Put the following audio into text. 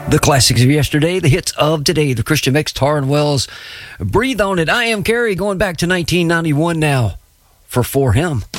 The classics of yesterday, the hits of today, the Christian Mix, Taryn Wells, Breathe On It. I Am Carrie, going back to 1991 now for Him.